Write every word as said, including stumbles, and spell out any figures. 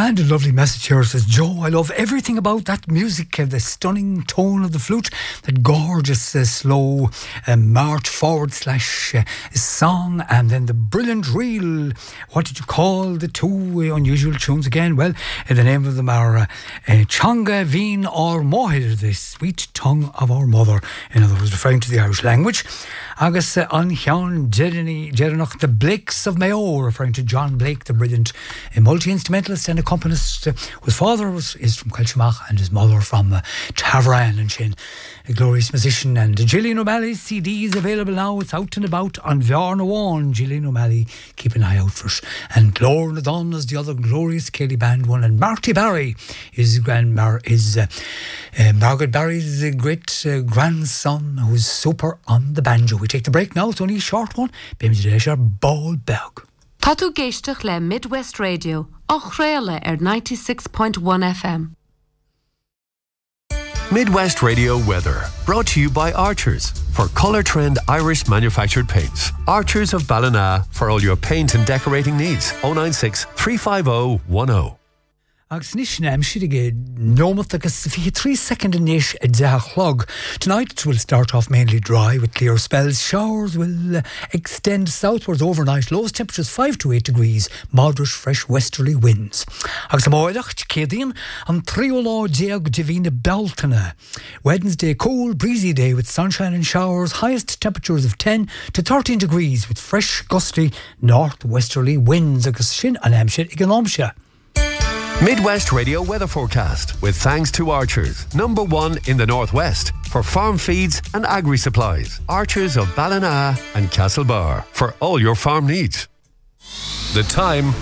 And a lovely message here says, Joe, I love everything about that music, uh, the stunning tone of the flute, that gorgeous uh, slow uh, march forward slash uh, song, and then the brilliant reel. What did you call the two uh, unusual tunes again? Well, uh, the name of them are uh, uh, Changa Veen or Mohir, the sweet tongue of our mother. In other words, referring to the Irish language. Agus uh, Anchian Jeranach, the Blakes of Mayo, referring to John Blake, the brilliant uh, multi-instrumentalist and accompanist. Uh, his father was is from Culchimach and his mother from uh, Tavran, and Shin, a glorious musician. And Gillian O'Malley's C D is available now. It's out and about on Bhearna One. Gillian O'Malley, keep an eye out for it. And Glór Nadon is the other glorious Kelly Band one. And Marty Barry is grandmar is uh, uh, Margaret Barry's uh, great uh, grandson, who's super on the banjo. We take the break now. It's only a short one. Bimsdesher Ballberg. Tá tú géisteach le Midwest Radio, á chréile ar ninety-six point one F M. Midwest Radio weather, brought to you by Archers for Colour Trend Irish manufactured paints. Archers of Ballina for all your paint and decorating needs. oh nine six, three five oh, one oh. Agus níos nem sidige nómat agus fi three second inish a da chlog. Tonight it will start off mainly dry with clear spells. Showers will uh, extend southwards overnight. Lowest temperatures five to eight degrees. Moderate fresh westerly winds. Agus am oideach cédín an triolá deag divina Baltana. Wednesday cool breezy day with sunshine and showers. Highest temperatures of ten to thirteen degrees with fresh gusty northwesterly winds. Agus sin an amshir igalomsha. Midwest Radio weather forecast with thanks to Archers, number one in the northwest for farm feeds and agri supplies. Archers of Ballina and Castlebar for all your farm needs. The time